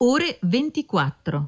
ore 24.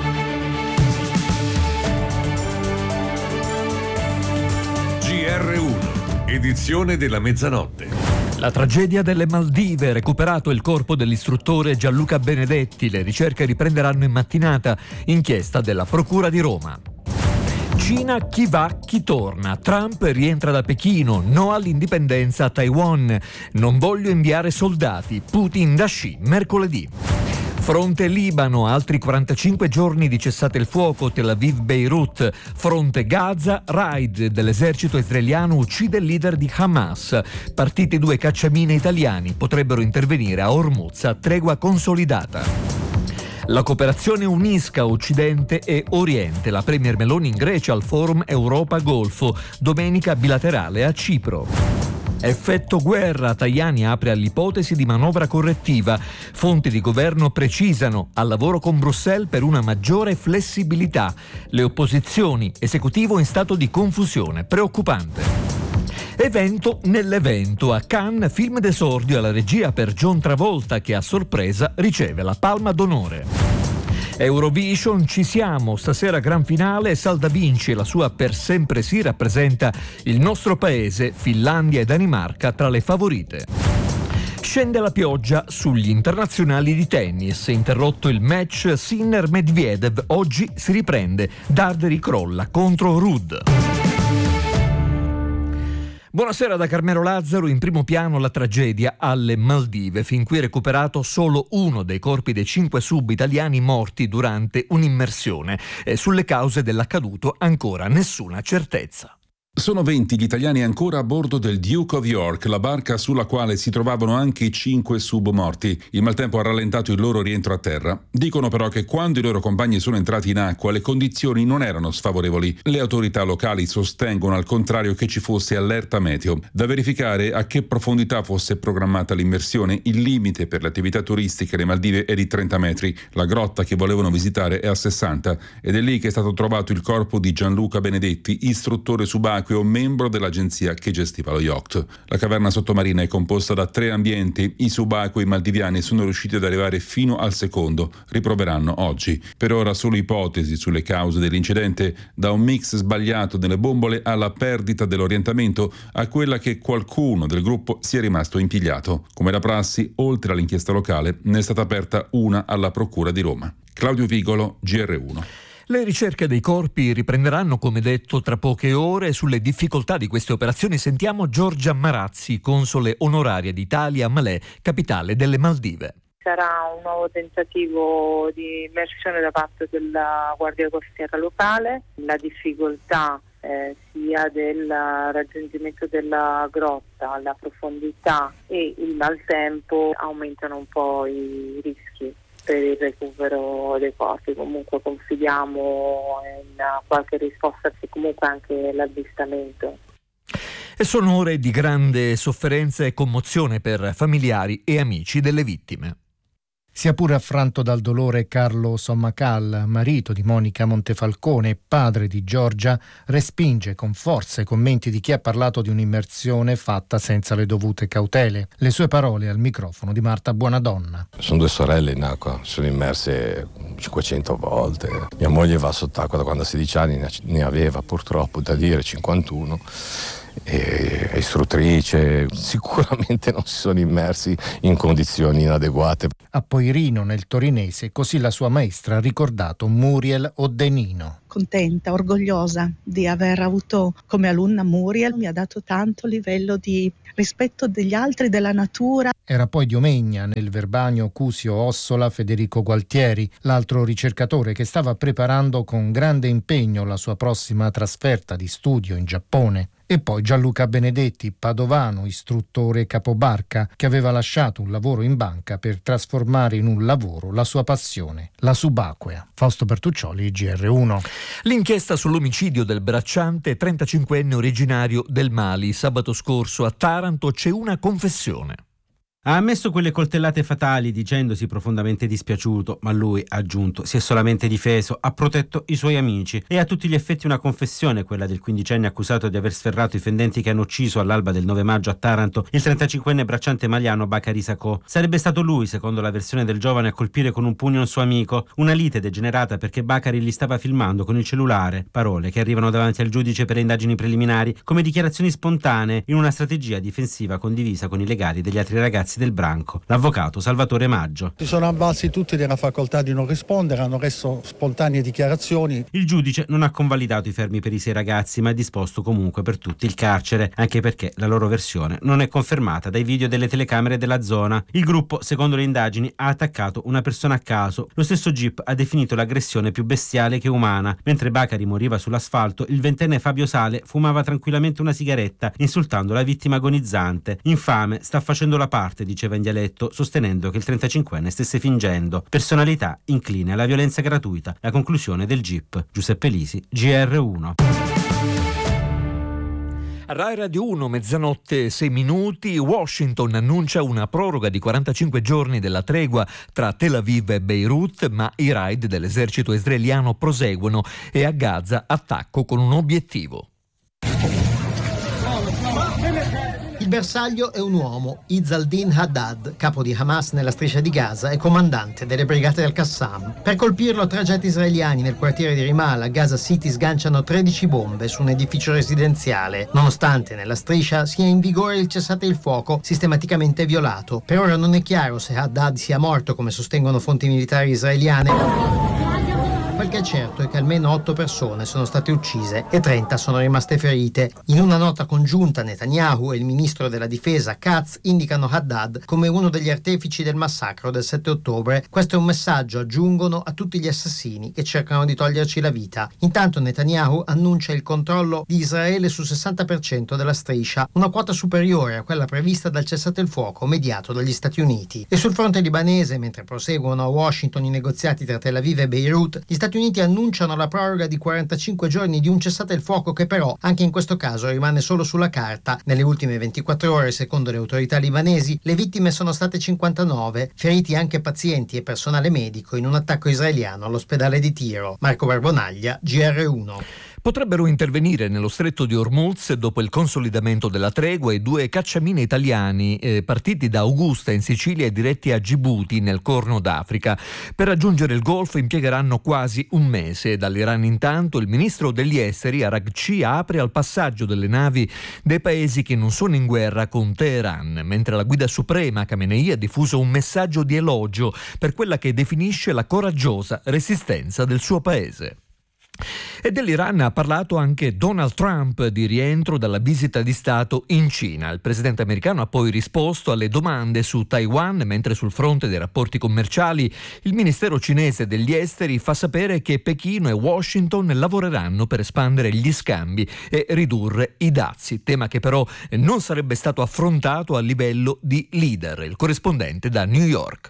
GR1, edizione della mezzanotte. La tragedia delle Maldive, recuperato il corpo dell'istruttore Gianluca Benedetti, le ricerche riprenderanno in mattinata, inchiesta della Procura di Roma. Cina, chi va, chi torna. Trump rientra da Pechino, no all'indipendenza a Taiwan. Non voglio inviare soldati. Putin da Xi, mercoledì. Fronte Libano, altri 45 giorni di cessate il fuoco, Tel Aviv-Beirut. Fronte Gaza, raid dell'esercito israeliano uccide il leader di Hamas. Partiti 2 cacciamine italiani, potrebbero intervenire a Hormuz, tregua consolidata. La cooperazione unisca Occidente e Oriente. La Premier Meloni in Grecia al Forum Europa-Golfo. Domenica bilaterale a Cipro. Effetto guerra, Tajani apre all'ipotesi di manovra correttiva. Fonti di governo precisano, al lavoro con Bruxelles per una maggiore flessibilità. Le opposizioni, esecutivo in stato di confusione, preoccupante. Evento nell'evento. A Cannes, film d'esordio alla regia per John Travolta, che a sorpresa riceve la Palma d'Onore. Eurovision, ci siamo, stasera gran finale, Salda Vinci e la sua Per sempre sì rappresenta il nostro paese, Finlandia e Danimarca tra le favorite. Scende la pioggia sugli internazionali di tennis, interrotto il match Sinner-Medvedev, oggi si riprende, Darderi crolla contro Ruud. Buonasera da Carmelo Lazzaro. In primo piano la tragedia alle Maldive, fin qui recuperato solo uno dei corpi dei 5 sub italiani morti durante un'immersione. Sulle cause dell'accaduto ancora nessuna certezza. Sono 20 gli italiani ancora a bordo del Duke of York, la barca sulla quale si trovavano anche i 5 sub morti. Il maltempo ha rallentato il loro rientro a terra. Dicono però che quando i loro compagni sono entrati in acqua le condizioni non erano sfavorevoli. Le autorità locali sostengono al contrario che ci fosse allerta meteo. Da verificare a che profondità fosse programmata l'immersione. Il limite per le attività turistiche alle Maldive è di 30 metri. La grotta che volevano visitare è a 60 ed è lì che è stato trovato il corpo di Gianluca Benedetti, istruttore subacqueo o membro dell'agenzia che gestiva lo yacht. La caverna sottomarina è composta da 3 ambienti. I subacquei maldiviani sono riusciti ad arrivare fino al secondo. Riproveranno oggi. Per ora solo ipotesi sulle cause dell'incidente, da un mix sbagliato delle bombole alla perdita dell'orientamento a quella che qualcuno del gruppo sia rimasto impigliato. Come da prassi, oltre all'inchiesta locale, ne è stata aperta una alla Procura di Roma. Claudio Vigolo, GR1. Le ricerche dei corpi riprenderanno, come detto, tra poche ore. Sulle difficoltà di queste operazioni sentiamo Giorgia Marazzi, console onoraria d'Italia a Malé, capitale delle Maldive. Sarà un nuovo tentativo di immersione da parte della Guardia Costiera locale. La difficoltà sia del raggiungimento della grotta, la profondità e il maltempo aumentano un po' i rischi per il recupero dei corpi. Comunque confidiamo in qualche risposta e comunque anche l'avvistamento. E sono ore di grande sofferenza e commozione per familiari e amici delle vittime. Sia pure affranto dal dolore, Carlo Sommacal, marito di Monica Montefalcone e padre di Giorgia, respinge con forza i commenti di chi ha parlato di un'immersione fatta senza le dovute cautele. Le sue parole al microfono di Marta Buonadonna. Sono 2 sorelle in acqua, sono immerse 500 volte. Mia moglie va sott'acqua da quando ha 16 anni, ne aveva purtroppo da dire 51. E istruttrice, sicuramente non si sono immersi in condizioni inadeguate. A Poirino, nel torinese, così la sua maestra ha ricordato Muriel Oddenino. Contenta, orgogliosa di aver avuto come alunna Muriel, mi ha dato tanto livello di rispetto degli altri, della natura. Era poi di Omegna, nel Verbanio Cusio Ossola, Federico Gualtieri, l'altro ricercatore che stava preparando con grande impegno la sua prossima trasferta di studio in Giappone. E poi Gianluca Benedetti, padovano, istruttore capobarca, che aveva lasciato un lavoro in banca per trasformare in un lavoro la sua passione, la subacquea. Fausto Bertuccioli, GR1. L'inchiesta sull'omicidio del bracciante 35enne originario del Mali. Sabato scorso a Taranto c'è una confessione. Ha ammesso quelle coltellate fatali dicendosi profondamente dispiaciuto, ma lui, ha aggiunto, si è solamente difeso, ha protetto i suoi amici. È a tutti gli effetti una confessione quella del quindicenne accusato di aver sferrato i fendenti che hanno ucciso all'alba del 9 maggio a Taranto il 35enne bracciante maliano Bakary Sacco. Sarebbe stato lui, secondo la versione del giovane, a colpire con un pugno un suo amico. Una lite degenerata perché Bakary li stava filmando con il cellulare. Parole che arrivano davanti al giudice per le indagini preliminari come dichiarazioni spontanee in una strategia difensiva condivisa con i legali degli altri ragazzi del branco. L'avvocato Salvatore Maggio. Si sono avvalsi tutti della facoltà di non rispondere, hanno reso spontanee dichiarazioni. Il giudice non ha convalidato i fermi per i 6 ragazzi, ma ha disposto comunque per tutti il carcere, anche perché la loro versione non è confermata dai video delle telecamere della zona. Il gruppo, secondo le indagini, ha attaccato una persona a caso. Lo stesso GIP ha definito l'aggressione più bestiale che umana. Mentre Bakary moriva sull'asfalto, il ventenne Fabio Sale fumava tranquillamente una sigaretta, insultando la vittima agonizzante. Infame, sta facendo la parte, diceva in dialetto, sostenendo che il 35enne stesse fingendo. Personalità incline alla violenza gratuita. La conclusione del GIP. Giuseppe Lisi, GR1. Rai Radio 1, mezzanotte 6 minuti. Washington annuncia una proroga di 45 giorni della tregua tra Tel Aviv e Beirut, ma i raid dell'esercito israeliano proseguono e a Gaza attacco con un obiettivo. Il bersaglio è un uomo, Izz al-Din Haddad, capo di Hamas nella striscia di Gaza e comandante delle brigate del Qassam. Per colpirlo, 3 jet israeliani nel quartiere di Ramallah, Gaza City, sganciano 13 bombe su un edificio residenziale, nonostante nella striscia sia in vigore il cessate il fuoco sistematicamente violato. Per ora non è chiaro se Haddad sia morto, come sostengono fonti militari israeliane. Quel che è certo è che almeno 8 persone sono state uccise e 30 sono rimaste ferite. In una nota congiunta, Netanyahu e il ministro della difesa Katz indicano Haddad come uno degli artefici del massacro del 7 ottobre. Questo è un messaggio, aggiungono, a tutti gli assassini che cercano di toglierci la vita. Intanto Netanyahu annuncia il controllo di Israele sul 60% della striscia, una quota superiore a quella prevista dal cessate il fuoco mediato dagli Stati Uniti. E sul fronte libanese, mentre proseguono a Washington i negoziati tra Tel Aviv e Beirut, gli Stati Uniti annunciano la proroga di 45 giorni di un cessate il fuoco che però, anche in questo caso, rimane solo sulla carta. Nelle ultime 24 ore, secondo le autorità libanesi, le vittime sono state 59, feriti anche pazienti e personale medico in un attacco israeliano all'ospedale di Tiro. Marco Barbonaglia, GR1. Potrebbero intervenire nello stretto di Hormuz dopo il consolidamento della tregua i 2 cacciamine italiani partiti da Augusta in Sicilia e diretti a Gibuti nel Corno d'Africa. Per raggiungere il Golfo impiegheranno quasi un mese. Dall'Iran intanto il ministro degli esteri Araghchi apre al passaggio delle navi dei paesi che non sono in guerra con Teheran, mentre la guida suprema Khamenei ha diffuso un messaggio di elogio per quella che definisce la coraggiosa resistenza del suo paese. E dell'Iran ha parlato anche Donald Trump di rientro dalla visita di Stato in Cina. Il presidente americano ha poi risposto alle domande su Taiwan, mentre sul fronte dei rapporti commerciali il Ministero cinese degli esteri fa sapere che Pechino e Washington lavoreranno per espandere gli scambi e ridurre i dazi, tema che però non sarebbe stato affrontato a livello di leader. Il corrispondente da New York.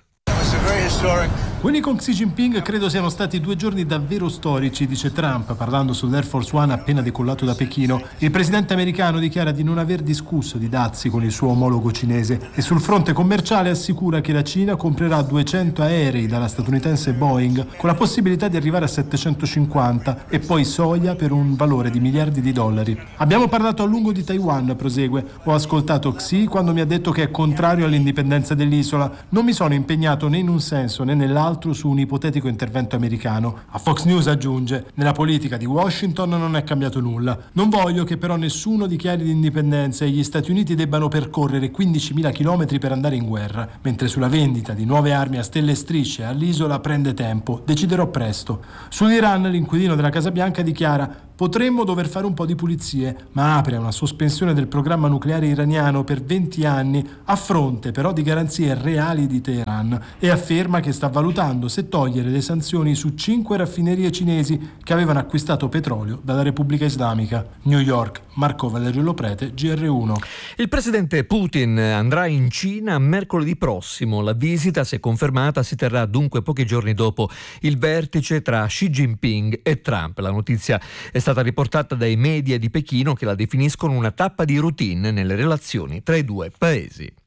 Quelli con Xi Jinping credo siano stati 2 giorni davvero storici, dice Trump, parlando sull'Air Force One appena decollato da Pechino. Il presidente americano dichiara di non aver discusso di dazi con il suo omologo cinese e sul fronte commerciale assicura che la Cina comprerà 200 aerei dalla statunitense Boeing con la possibilità di arrivare a 750 e poi soia per un valore di miliardi di dollari. Abbiamo parlato a lungo di Taiwan, prosegue. Ho ascoltato Xi quando mi ha detto che è contrario all'indipendenza dell'isola. Non mi sono impegnato né in un senso né nell'altro su un ipotetico intervento americano. A Fox News aggiunge: nella politica di Washington non è cambiato nulla. Non voglio che però nessuno dichiari l'indipendenza e gli Stati Uniti debbano percorrere 15.000 chilometri per andare in guerra, mentre sulla vendita di nuove armi a stelle e strisce all'isola prende tempo. Deciderò presto. Sull'Iran l'inquilino della Casa Bianca dichiara: potremmo dover fare un po' di pulizie, ma apre a una sospensione del programma nucleare iraniano per 20 anni, a fronte però di garanzie reali di Teheran, e afferma che sta valutando se togliere le sanzioni su 5 raffinerie cinesi che avevano acquistato petrolio dalla Repubblica Islamica. New York, Marco Valerio Loprete, GR1. Il presidente Putin andrà in Cina mercoledì prossimo. La visita, se confermata, si terrà dunque pochi giorni dopo il vertice tra Xi Jinping e Trump. La notizia è stata riportata dai media di Pechino, che la definiscono una tappa di routine nelle relazioni tra i 2 paesi.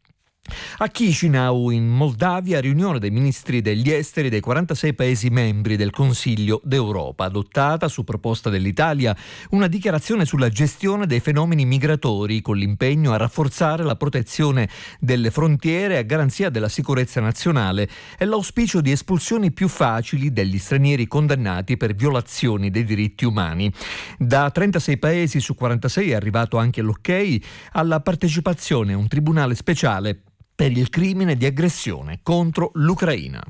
A Chișinău, in Moldavia, riunione dei ministri degli esteri dei 46 Paesi membri del Consiglio d'Europa. Adottata, su proposta dell'Italia, una dichiarazione sulla gestione dei fenomeni migratori, con l'impegno a rafforzare la protezione delle frontiere a garanzia della sicurezza nazionale e l'auspicio di espulsioni più facili degli stranieri condannati per violazioni dei diritti umani. Da 36 Paesi su 46 è arrivato anche l'ok alla partecipazione a un tribunale speciale per il crimine di aggressione contro l'Ucraina.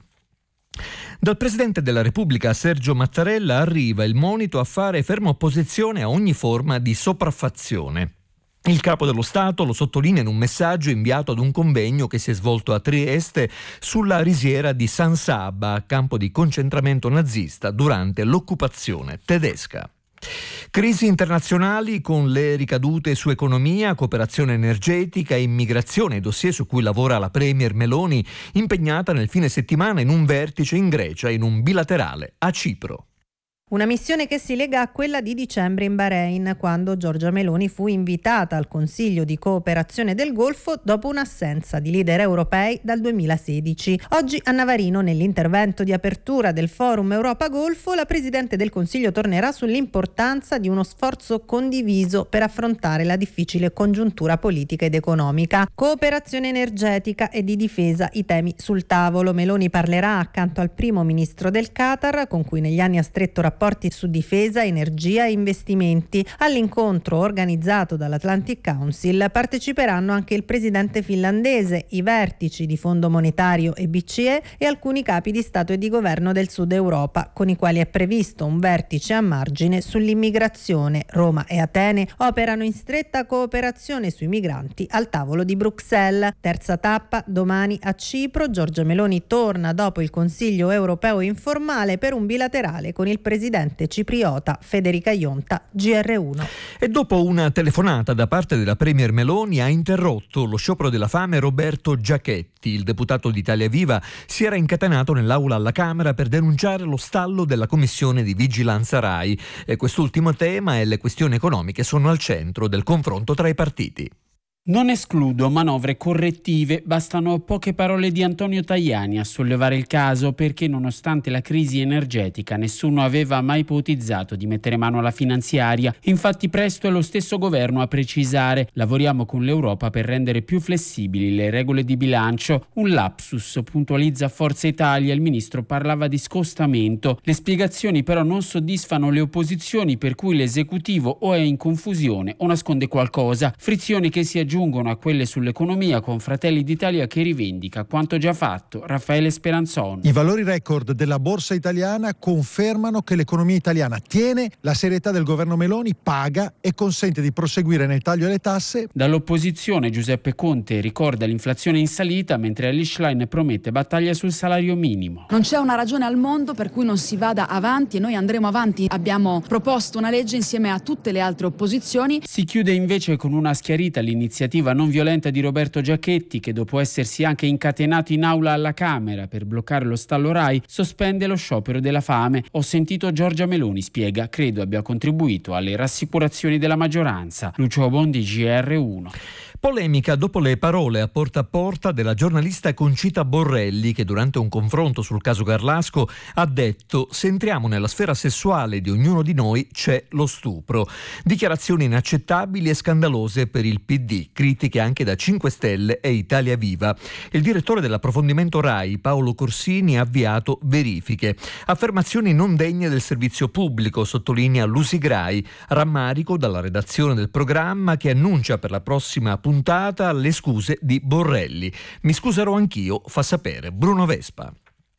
Dal Presidente della Repubblica Sergio Mattarella arriva il monito a fare ferma opposizione a ogni forma di sopraffazione. Il Capo dello Stato lo sottolinea in un messaggio inviato ad un convegno che si è svolto a Trieste sulla risiera di San Saba, campo di concentramento nazista durante l'occupazione tedesca. Crisi internazionali con le ricadute su economia, cooperazione energetica e immigrazione, dossier su cui lavora la Premier Meloni, impegnata nel fine settimana in un vertice in Grecia e in un bilaterale a Cipro. Una missione che si lega a quella di dicembre in Bahrain, quando Giorgia Meloni fu invitata al Consiglio di cooperazione del Golfo dopo un'assenza di leader europei dal 2016. Oggi a Navarino, nell'intervento di apertura del Forum Europa-Golfo, la Presidente del Consiglio tornerà sull'importanza di uno sforzo condiviso per affrontare la difficile congiuntura politica ed economica. Cooperazione energetica e di difesa, i temi sul tavolo. Meloni parlerà accanto al primo ministro del Qatar, con cui negli anni ha stretto rapporti su difesa, energia e investimenti. All'incontro organizzato dall'Atlantic Council parteciperanno anche il presidente finlandese, i vertici di Fondo Monetario e BCE e alcuni capi di Stato e di Governo del Sud Europa, con i quali è previsto un vertice a margine sull'immigrazione. Roma e Atene operano in stretta cooperazione sui migranti al tavolo di Bruxelles. Terza tappa domani a Cipro. Giorgia Meloni torna dopo il Consiglio europeo informale per un bilaterale con il presidente cipriota Federica Ionta, GR1. E dopo una telefonata da parte della Premier Meloni ha interrotto lo sciopero della fame Roberto Giachetti. Il deputato di Italia Viva si era incatenato nell'aula alla Camera per denunciare lo stallo della Commissione di Vigilanza Rai. E quest'ultimo tema e le questioni economiche sono al centro del confronto tra i partiti. Non escludo manovre correttive, bastano poche parole di Antonio Tajani a sollevare il caso, perché nonostante la crisi energetica nessuno aveva mai ipotizzato di mettere mano alla finanziaria. Infatti presto è lo stesso governo a precisare: lavoriamo con l'Europa per rendere più flessibili le regole di bilancio. Un lapsus, puntualizza Forza Italia, il ministro parlava di scostamento. Le spiegazioni però non soddisfano le opposizioni, per cui l'esecutivo o è in confusione o nasconde qualcosa. Frizioni che si aggiungono a quelle sull'economia, con Fratelli d'Italia che rivendica quanto già fatto. Raffaele Speranzoni. I valori record della borsa italiana confermano che l'economia italiana tiene, la serietà del governo Meloni paga e consente di proseguire nel taglio alle tasse. Dall'opposizione Giuseppe Conte ricorda l'inflazione in salita, mentre Elly Schlein promette battaglia sul salario minimo. Non c'è una ragione al mondo per cui non si vada avanti e noi andremo avanti. Abbiamo proposto una legge insieme a tutte le altre opposizioni. Si chiude invece con una schiarita l'iniziativa non violenta di Roberto Giachetti, che dopo essersi anche incatenato in aula alla Camera per bloccare lo stallo Rai, sospende lo sciopero della fame. Ho sentito Giorgia Meloni, spiega, credo abbia contribuito alle rassicurazioni della maggioranza. Lucio Bondi, GR1. Polemica dopo le parole a porta della giornalista Concita Borrelli, che durante un confronto sul caso Garlasco ha detto: se entriamo nella sfera sessuale di ognuno di noi c'è lo stupro. Dichiarazioni inaccettabili e scandalose per il PD, critiche anche da 5 Stelle e Italia Viva. Il direttore dell'approfondimento Rai, Paolo Corsini, ha avviato verifiche. Affermazioni non degne del servizio pubblico, sottolinea Lusigrai. Rammarico dalla redazione del programma, che annuncia per la prossima puntata le scuse di Borrelli. Mi scuserò anch'io, fa sapere Bruno Vespa.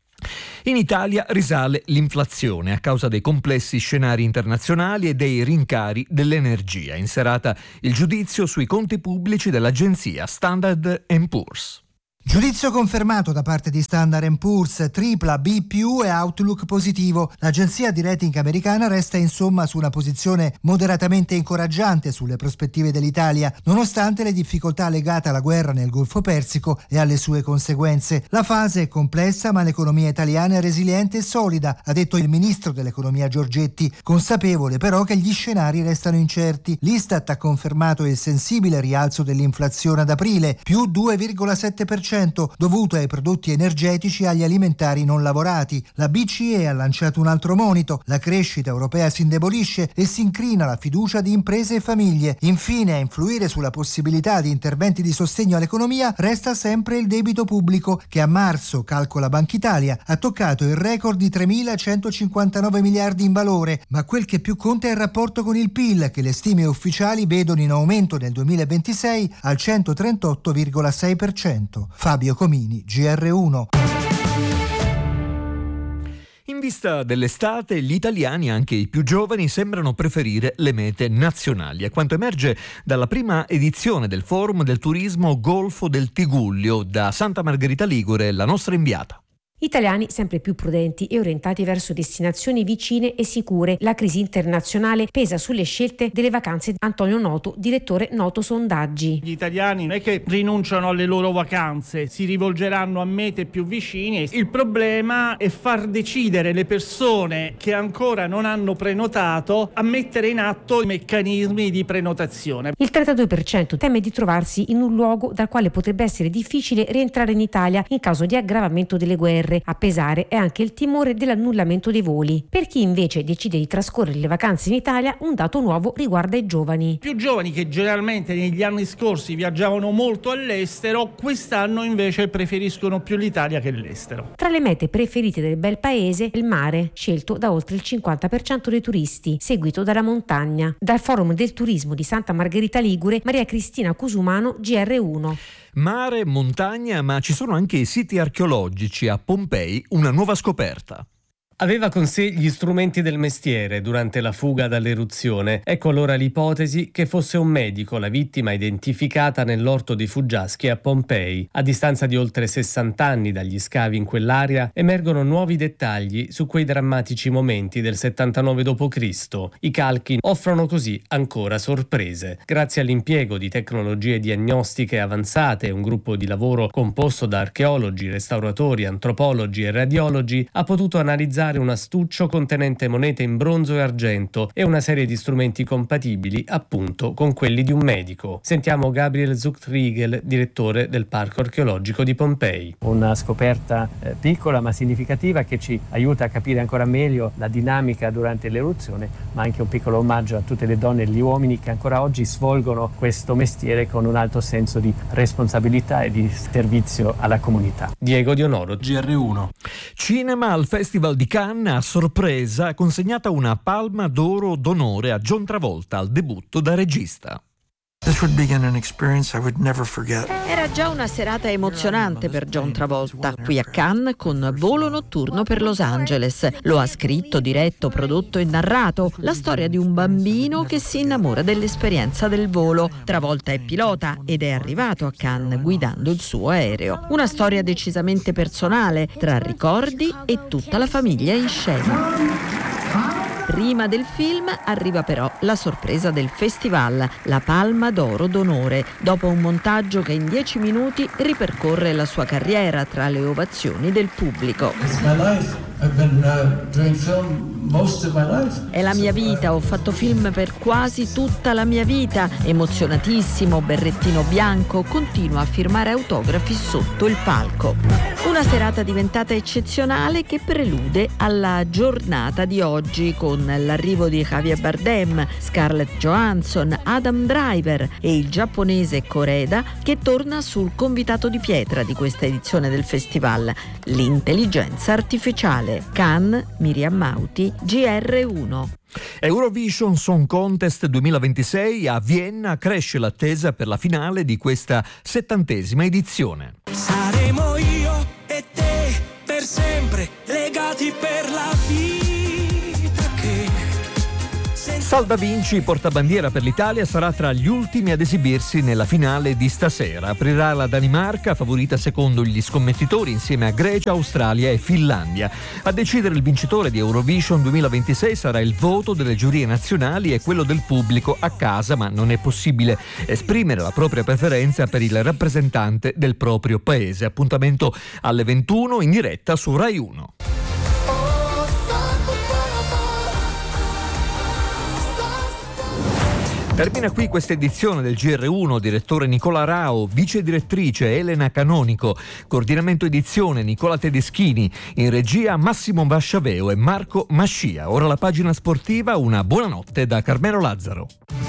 In Italia risale l'inflazione a causa dei complessi scenari internazionali e dei rincari dell'energia. In serata il giudizio sui conti pubblici dell'agenzia Standard & Poor's. Giudizio confermato da parte di Standard & Poor's, tripla B+ e outlook positivo. L'agenzia di rating americana resta insomma su una posizione moderatamente incoraggiante sulle prospettive dell'Italia, nonostante le difficoltà legate alla guerra nel Golfo Persico e alle sue conseguenze. La fase è complessa, ma l'economia italiana è resiliente e solida, ha detto il ministro dell'economia Giorgetti, consapevole però che gli scenari restano incerti. L'Istat ha confermato il sensibile rialzo dell'inflazione ad aprile, più 2,7%, dovuto ai prodotti energetici e agli alimentari non lavorati. La BCE ha lanciato un altro monito: la crescita europea si indebolisce e si incrina la fiducia di imprese e famiglie. Infine, a influire sulla possibilità di interventi di sostegno all'economia resta sempre il debito pubblico, che a marzo, calcola Banca Italia, ha toccato il record di 3.159 miliardi in valore, ma quel che più conta è il rapporto con il PIL, che le stime ufficiali vedono in aumento nel 2026 al 138,6%. Fabio Comini, GR1. In vista dell'estate, gli italiani, anche i più giovani, sembrano preferire le mete nazionali. È quanto emerge dalla prima edizione del Forum del Turismo Golfo del Tigullio. Da Santa Margherita Ligure, la nostra inviata. Italiani sempre più prudenti e orientati verso destinazioni vicine e sicure. La crisi internazionale pesa sulle scelte delle vacanze. Antonio Noto, direttore Noto Sondaggi. Gli italiani non è che rinunciano alle loro vacanze, si rivolgeranno a mete più vicine. Il problema è far decidere le persone che ancora non hanno prenotato a mettere in atto i meccanismi di prenotazione. Il 32% teme di trovarsi in un luogo dal quale potrebbe essere difficile rientrare in Italia in caso di aggravamento delle guerre. A pesare è anche il timore dell'annullamento dei voli. Per chi invece decide di trascorrere le vacanze in Italia, un dato nuovo riguarda i giovani. Più giovani, che generalmente negli anni scorsi viaggiavano molto all'estero, quest'anno invece preferiscono più l'Italia che l'estero. Tra le mete preferite del bel paese, il mare, scelto da oltre il 50% dei turisti, seguito dalla montagna. Dal Forum del Turismo di Santa Margherita Ligure, Maria Cristina Cusumano, GR1. Mare, montagna, ma ci sono anche i siti archeologici. A Pompei, una nuova scoperta. Aveva con sé gli strumenti del mestiere durante la fuga dall'eruzione. Ecco allora l'ipotesi che fosse un medico la vittima identificata nell'orto dei Fuggiaschi a Pompei. A distanza di oltre 60 anni dagli scavi in quell'area emergono nuovi dettagli su quei drammatici momenti del 79 d.C. I calchi offrono così ancora sorprese. Grazie all'impiego di tecnologie diagnostiche avanzate, un gruppo di lavoro composto da archeologi, restauratori, antropologi e radiologi ha potuto analizzare un astuccio contenente monete in bronzo e argento e una serie di strumenti compatibili appunto con quelli di un medico. Sentiamo Gabriel Zuchtriegel, direttore del Parco Archeologico di Pompei. Una scoperta piccola ma significativa che ci aiuta a capire ancora meglio la dinamica durante l'eruzione, ma anche un piccolo omaggio a tutte le donne e gli uomini che ancora oggi svolgono questo mestiere con un alto senso di responsabilità e di servizio alla comunità. Diego Dionoro, GR1. Cinema al Festival di Cannes, a sorpresa ha consegnato una Palma d'Oro d'onore a John Travolta al debutto da regista. Era già una serata emozionante per John Travolta, qui a Cannes con Volo notturno per Los Angeles. Lo ha scritto, diretto, prodotto e narrato, la storia di un bambino che si innamora dell'esperienza del volo. Travolta è pilota ed è arrivato a Cannes guidando il suo aereo. Una storia decisamente personale, tra ricordi e tutta la famiglia in scena. Prima del film arriva però la sorpresa del festival, la Palma d'Oro d'onore, dopo un montaggio che in 10 minuti ripercorre la sua carriera tra le ovazioni del pubblico. È la mia vita, ho fatto film per quasi tutta la mia vita, emozionatissimo, berrettino bianco, continua a firmare autografi sotto il palco. Una serata diventata eccezionale che prelude alla giornata di oggi con l'arrivo di Javier Bardem, Scarlett Johansson, Adam Driver e il giapponese Koreda che torna sul convitato di pietra di questa edizione del festival, l'intelligenza artificiale. Cannes, Miriam Mauti, GR1. Eurovision Song Contest 2026 a Vienna, cresce l'attesa per la finale di questa 70ª edizione. Saremo io e te per sempre legati per la vita che Salva Vinci, portabandiera per l'Italia, sarà tra gli ultimi ad esibirsi nella finale di stasera. Aprirà la Danimarca, favorita secondo gli scommettitori, insieme a Grecia, Australia e Finlandia. A decidere il vincitore di Eurovision 2026 sarà il voto delle giurie nazionali e quello del pubblico a casa, ma non è possibile esprimere la propria preferenza per il rappresentante del proprio paese. Appuntamento alle 21 in diretta su Rai 1. Termina qui questa edizione del GR1, direttore Nicola Rao, vice direttrice Elena Canonico, coordinamento edizione Nicola Tedeschini, in regia Massimo Vasciaveo e Marco Mascia. Ora la pagina sportiva, una buonanotte da Carmelo Lazzaro.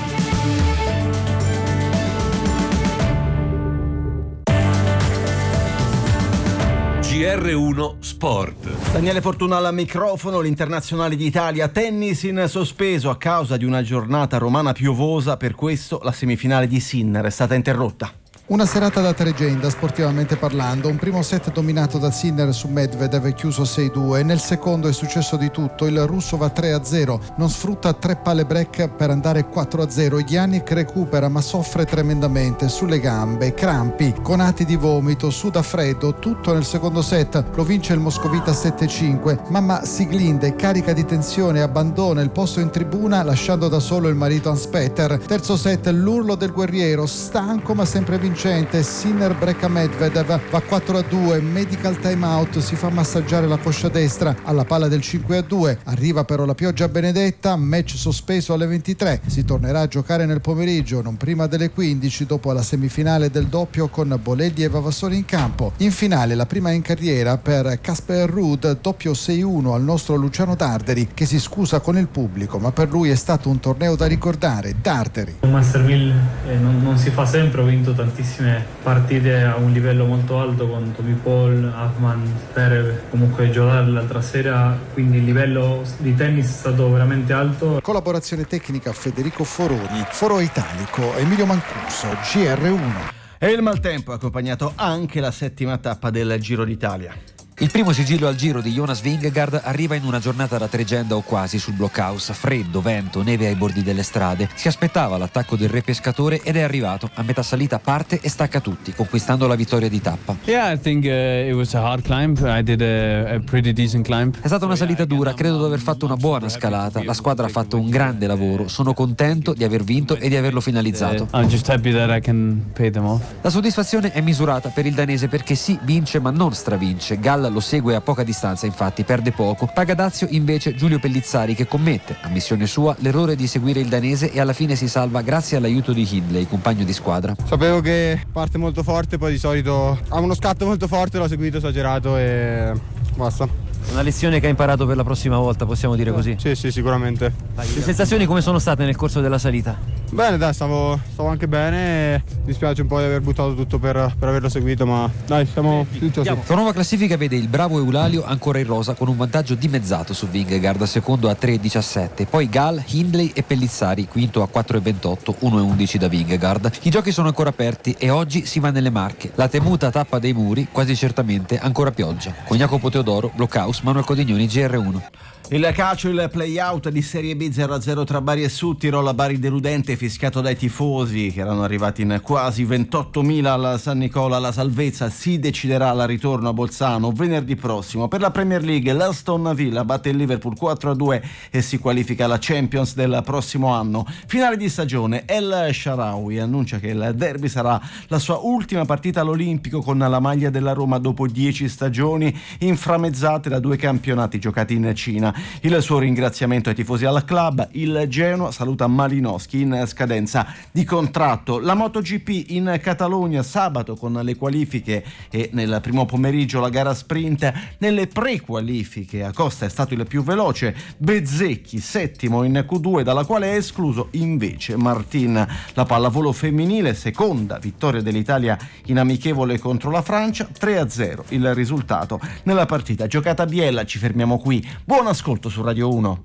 GR1 Sport. Daniele Fortuna al microfono. L'Internazionale d'Italia tennis in sospeso a causa di una giornata romana piovosa, per questo la semifinale di Sinner è stata interrotta. Una serata da tregenda sportivamente parlando, un primo set dominato da Sinner su Medvedev chiuso 6-2, nel secondo è successo di tutto, il russo va 3-0, non sfrutta 3 palle break per andare 4-0, Jannik recupera ma soffre tremendamente sulle gambe, crampi, conati di vomito, suda freddo, tutto nel secondo set, lo vince il moscovita 7-5, mamma Siglinde carica di tensione, abbandona il posto in tribuna lasciando da solo il marito Hans Peter. Terzo set, l'urlo del guerriero, stanco ma sempre vincente, Sinner brecca Medvedev, va 4-2, medical time out, si fa massaggiare la coscia destra alla palla del 5-2, arriva però la pioggia benedetta, match sospeso alle 23, si tornerà a giocare nel pomeriggio, non prima delle 15, dopo la semifinale del doppio con Bolelli e Vavassori in campo. In finale la prima in carriera per Casper Ruud, doppio 6-1 al nostro Luciano Darderi, che si scusa con il pubblico, ma per lui è stato un torneo da ricordare. Darderi. Un Master 1000 non si fa sempre, ho vinto tantissime partite a un livello molto alto con Tommy Paul, Hoffman, Zverev, comunque giocare l'altra sera, quindi il livello di tennis è stato veramente alto. Collaborazione tecnica Federico Foroni, Foro Italico, Emilio Mancuso, GR1. E il maltempo ha accompagnato anche la settima tappa del Giro d'Italia. Il primo sigillo al Giro di Jonas Vingegaard arriva in una giornata da tregenda o quasi sul blockhouse, freddo, vento, neve ai bordi delle strade. Si aspettava l'attacco del re pescatore ed è arrivato. A metà salita parte e stacca tutti, conquistando la vittoria di tappa. Yeah, I think it was a hard climb. I did a pretty decent climb. È stata una salita dura, credo di aver fatto una buona scalata. La squadra ha fatto un grande lavoro. Sono contento di aver vinto e di averlo finalizzato. I'm just happy that I can pay them off. La soddisfazione è misurata per il danese perché sì, vince ma non stravince. Gall lo segue a poca distanza, infatti perde poco. Paga dazio invece Giulio Pellizzari, che commette, a missione sua, l'errore di seguire il danese e alla fine si salva grazie all'aiuto di Hindley, compagno di squadra. Sapevo che parte molto forte, poi di solito ha uno scatto molto forte, l'ho seguito esagerato e basta. Una lezione che hai imparato per la prossima volta, possiamo dire così? Sì, sicuramente. Le sensazioni come sono state nel corso della salita? Bene, dai, stavo anche bene. Mi spiace un po' di aver buttato tutto per averlo seguito, ma dai, siamo fiduciosi. La nuova classifica vede il bravo Eulalia ancora in rosa con un vantaggio dimezzato su Vingegaard, secondo a 3,17. Poi Gall, Hindley e Pellizzari, quinto a 4,28, 1,11 da Vingegaard. I giochi sono ancora aperti e oggi si va nelle Marche. La temuta tappa dei muri, quasi certamente ancora pioggia. Con Jacopo Teodoro, Blockhouse, Manuel Codignoni, GR1. Il calcio, il play-out di Serie B 0-0 tra Bari e Südtirol. Bari deludente, fischiato dai tifosi che erano arrivati in quasi 28.000 al San Nicola. La salvezza si deciderà al ritorno a Bolzano venerdì prossimo. Per la Premier League l'Aston Villa batte il Liverpool 4-2 e si qualifica alla Champions del prossimo anno. Finale di stagione, El Shaarawy annuncia che il derby sarà la sua ultima partita all'Olimpico con la maglia della Roma dopo 10 stagioni inframmezzate da 2 campionati giocati in Cina. Il suo ringraziamento ai tifosi al club. Il Genoa saluta Malinowski in scadenza di contratto. La MotoGP in Catalogna sabato con le qualifiche e nel primo pomeriggio la gara sprint. Nelle prequalifiche Acosta è stato il più veloce, Bezzecchi settimo in Q2, dalla quale è escluso invece Martin. La pallavolo femminile, seconda vittoria dell'Italia in amichevole contro la Francia, 3-0 il risultato nella partita giocata a Biella. Ci fermiamo qui. Buon ascolto su Radio 1.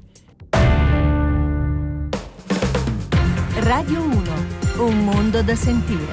Radio 1, un mondo da sentire.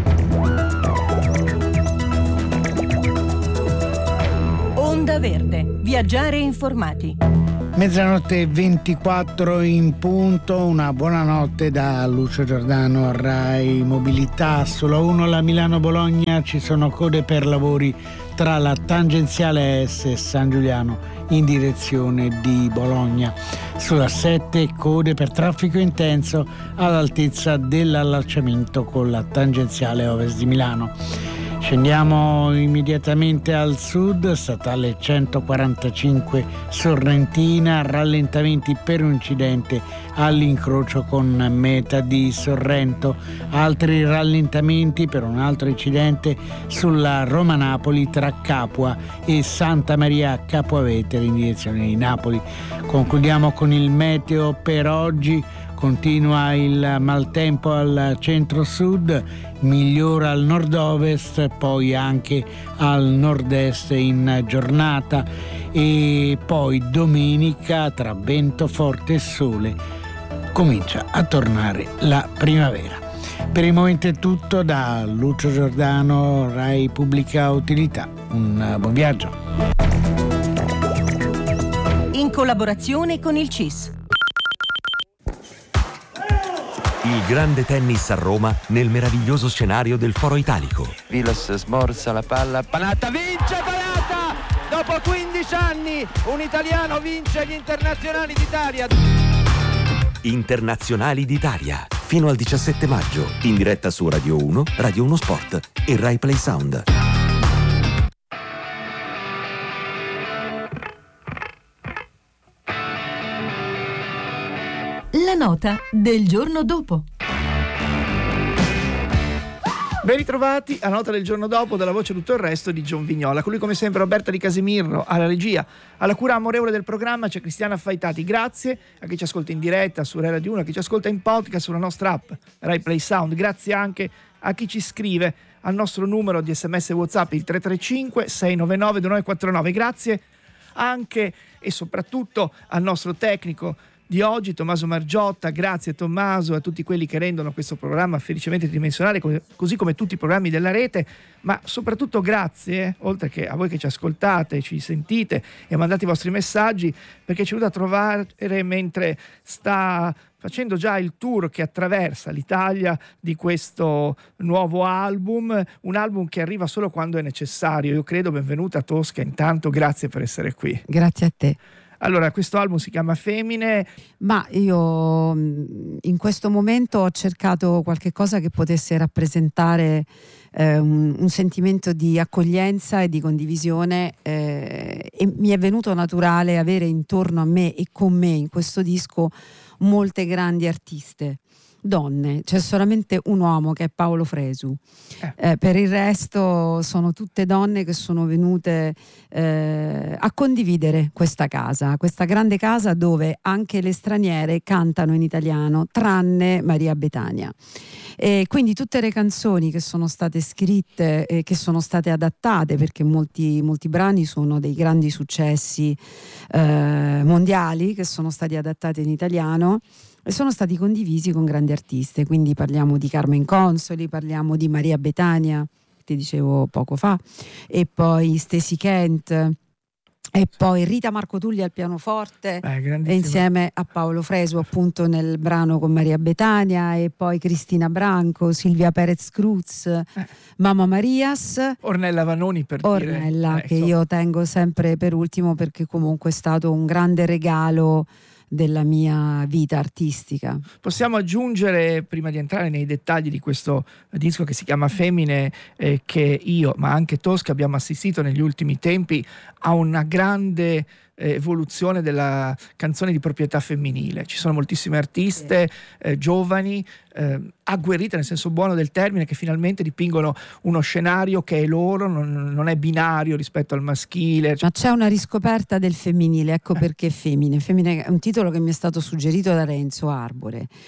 Onda Verde. Viaggiare informati. Mezzanotte 24 in punto, una buonanotte da Lucio Giordano, Rai Mobilità. Sulla 1 la Milano-Bologna ci sono code per lavori tra la tangenziale S e San Giuliano in direzione di Bologna. Sulla 7 code per traffico intenso all'altezza dell'allacciamento con la tangenziale ovest di Milano. Scendiamo immediatamente al sud, statale 145 Sorrentina, rallentamenti per un incidente all'incrocio con meta di Sorrento, altri rallentamenti per un altro incidente sulla Roma-Napoli tra Capua e Santa Maria Capua Vetere in direzione di Napoli. Concludiamo con il meteo per oggi. Continua il maltempo al centro-sud, migliora al nord-ovest, poi anche al nord-est in giornata e poi domenica tra vento forte e sole comincia a tornare la primavera. Per il momento è tutto da Lucio Giordano, Rai Pubblica Utilità. Un buon viaggio. In collaborazione con il CIS. Il grande tennis a Roma nel meraviglioso scenario del Foro Italico. Vilas smorza la palla, Panatta vince, Panatta! Dopo 15 anni un italiano vince gli internazionali d'Italia. Internazionali d'Italia, fino al 17 maggio, in diretta su Radio 1, Radio 1 Sport e Rai Play Sound. La nota del giorno dopo. Ben ritrovati a Nota del giorno dopo, dalla voce tutto il resto di John Vignola. Con lui come sempre Roberta Di Casemirro alla regia, alla cura amorevole del programma c'è Cristiana Affaitati. Grazie a chi ci ascolta in diretta su Rai Radio 1, a chi ci ascolta in podcast sulla nostra app Rai Play Sound. Grazie anche a chi ci scrive al nostro numero di SMS e WhatsApp, il 335 699 2949. Grazie anche e soprattutto al nostro tecnico di oggi, Tommaso Margiotta. Grazie Tommaso, a tutti quelli che rendono questo programma felicemente tridimensionale, così come tutti i programmi della rete, ma soprattutto grazie, oltre che a voi che ci ascoltate, ci sentite e mandate i vostri messaggi, perché ci è venuto a trovare mentre sta facendo già il tour che attraversa l'Italia di questo nuovo album, un album che arriva solo quando è necessario. Io credo. Benvenuta Tosca, intanto grazie per essere qui. Grazie a te. Allora, questo album si chiama Femmine. Ma io in questo momento ho cercato qualche cosa che potesse rappresentare un sentimento di accoglienza e di condivisione, e mi è venuto naturale avere intorno a me e con me in questo disco molte grandi artiste. Donne, c'è solamente un uomo che è Paolo Fresu, per il resto sono tutte donne che sono venute a condividere questa casa, questa grande casa dove anche le straniere cantano in italiano, tranne Maria Betania. E quindi tutte le canzoni che sono state scritte e che sono state adattate, perché molti brani sono dei grandi successi mondiali che sono stati adattati in italiano e sono stati condivisi con grandi artiste. Quindi parliamo di Carmen Consoli, parliamo di Maria Betania, che ti dicevo poco fa, e poi Stacey Kent, e poi Rita Marco Tulli al pianoforte, e insieme a Paolo Fresu appunto nel brano con Maria Betania, e poi Cristina Branco, Silvia Perez Cruz, Mamma Marias, Ornella Vanoni, per Ornella, dire, che io tengo sempre per ultimo perché comunque è stato un grande regalo della mia vita artistica. Possiamo aggiungere, prima di entrare nei dettagli di questo disco che si chiama Femmine, che io, ma anche Tosca, abbiamo assistito negli ultimi tempi a una grande evoluzione della canzone di proprietà femminile. Ci sono moltissime artiste giovani, agguerrite nel senso buono del termine, che finalmente dipingono uno scenario che è loro, non è binario rispetto al maschile. Ma c'è una riscoperta del femminile, ecco perché Femmine è un titolo che mi è stato suggerito da Renzo Arbore.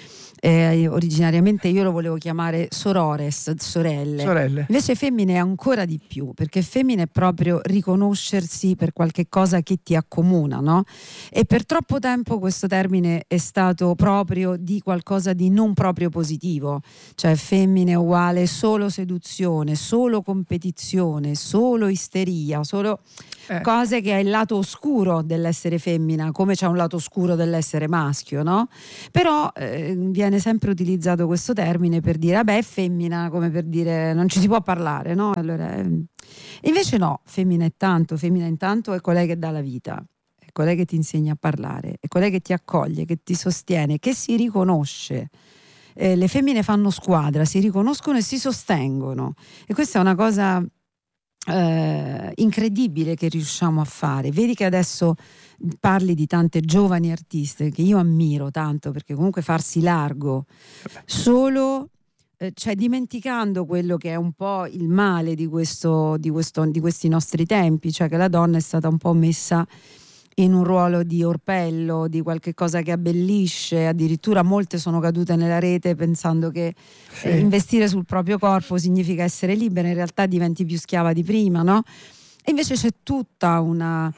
Originariamente io lo volevo chiamare sorores, sorelle. Invece femmine è ancora di più, perché femmine è proprio riconoscersi per qualche cosa che ti accomuna, no? E per troppo tempo questo termine è stato proprio di qualcosa di non proprio positivo, cioè femmine uguale solo seduzione, solo competizione, solo isteria, solo cose che è il lato oscuro dell'essere femmina, come c'è un lato oscuro dell'essere maschio, no? Però viene sempre utilizzato questo termine per dire vabbè è femmina, come per dire non ci si può parlare, no? Allora, invece no, femmina intanto è colei che dà la vita, è colei che ti insegna a parlare, è colei che ti accoglie, che ti sostiene, che si riconosce. Le femmine fanno squadra, si riconoscono e si sostengono, e questa è una cosa incredibile che riusciamo a fare. Vedi che adesso parli di tante giovani artiste che io ammiro tanto, perché comunque farsi largo solo cioè dimenticando quello che è un po' il male di questi nostri tempi, cioè che la donna è stata un po' messa in un ruolo di orpello, di qualche cosa che abbellisce, addirittura molte sono cadute nella rete pensando che investire sul proprio corpo significa essere libera, in realtà diventi più schiava di prima, no? E invece c'è tutta una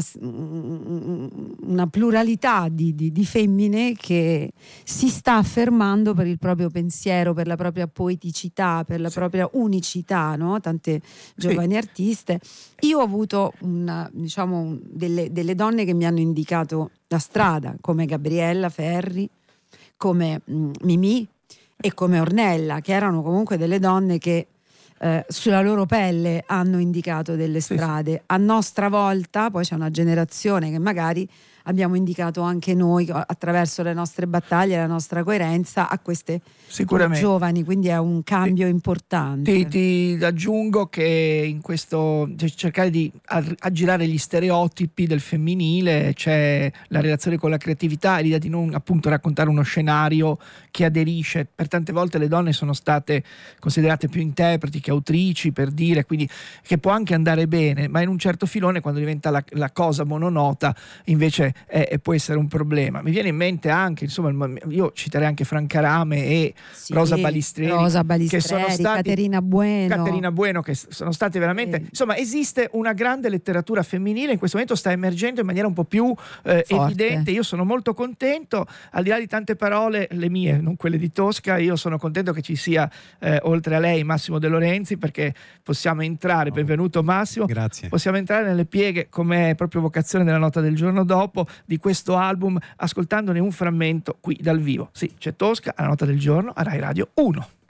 pluralità di femmine che si sta affermando per il proprio pensiero, per la propria poeticità, per la propria unicità, no? Tante giovani artiste. Io ho avuto delle donne che mi hanno indicato la strada, come Gabriella Ferri, come Mimì e come Ornella, che erano comunque delle donne che sulla loro pelle hanno indicato delle strade. A nostra volta poi c'è una generazione che magari abbiamo indicato anche noi attraverso le nostre battaglie, la nostra coerenza a queste giovani, quindi è un cambio importante. Ti aggiungo che in questo cercare di aggirare gli stereotipi del femminile c'è la relazione con la creatività e l'idea di non appunto raccontare uno scenario che aderisce. Per tante volte le donne sono state considerate più interpreti che autrici, per dire, quindi che può anche andare bene, ma in un certo filone, quando diventa la cosa mononota, invece può essere un problema. Mi viene in mente anche, insomma, io citerei anche Franca Rame e Rosa Balistreri, che sono stati, Caterina Bueno, che sono state veramente, insomma, esiste una grande letteratura femminile, in questo momento sta emergendo in maniera un po' più evidente. Io sono molto contento, al di là di tante parole, le mie, non quelle di Tosca, io sono contento che ci sia oltre a lei Massimo De Lorenzi, perché possiamo entrare, benvenuto Massimo, grazie. Possiamo entrare nelle pieghe, come è proprio vocazione della nota del giorno dopo, di questo album, ascoltandone un frammento qui dal vivo. Sì, c'è Tosca alla nota del giorno a Rai Radio 1.